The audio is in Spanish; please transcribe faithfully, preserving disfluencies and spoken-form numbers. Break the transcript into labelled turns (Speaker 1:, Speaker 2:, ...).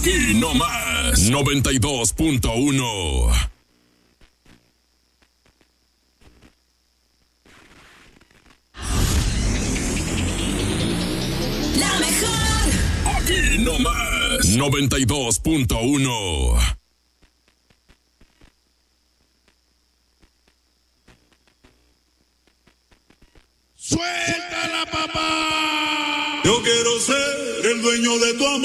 Speaker 1: Aquí nomás, noventa y dos punto uno.
Speaker 2: La mejor.
Speaker 1: Aquí nomás, noventa y dos punto uno.
Speaker 3: ¡Suéltala, papá! Yo quiero ser el dueño de tu amor.